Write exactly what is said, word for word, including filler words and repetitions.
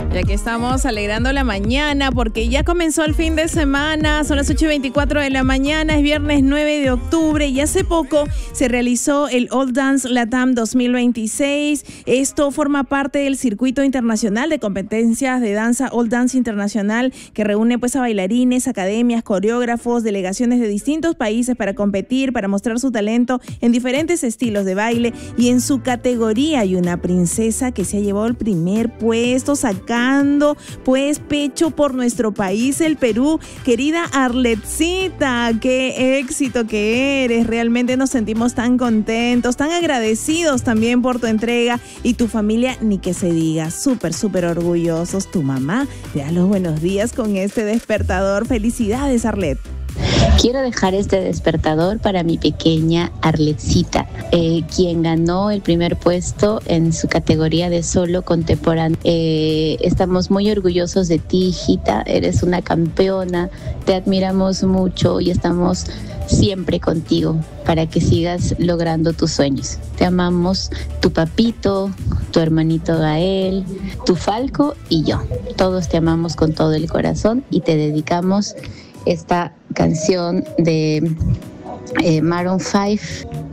Ya que estamos alegrando la mañana porque ya comenzó el fin de semana, son las ocho y veinticuatro de la mañana, es viernes nueve de octubre y hace poco se realizó el All Dance Latam dos mil veintiséis. Esto forma parte del circuito internacional de competencias de danza All Dance Internacional, que reúne pues a bailarines, academias, coreógrafos, delegaciones de distintos países para competir, para mostrar su talento en diferentes estilos de baile. Y en su categoría hay una princesa que se ha llevado el primer puesto, sacando pues pecho por nuestro país, el Perú. Querida Arletcita, qué éxito que eres, realmente nos sentimos tan contentos, tan agradecidos también por tu entrega, y tu familia ni que se diga, súper, súper orgullosos. Tu mamá te da los buenos días con este despertador. Felicidades, Arlet. Quiero dejar este despertador para mi pequeña Arletcita, eh, quien ganó el primer puesto en su categoría de solo contemporáneo. Eh, estamos muy orgullosos de ti, hijita, eres una campeona, te admiramos mucho y estamos siempre contigo para que sigas logrando tus sueños. Te amamos, tu papito, tu hermanito Gael, tu Falco y yo. Todos te amamos con todo el corazón y te dedicamos esta canción de eh, Maroon cinco,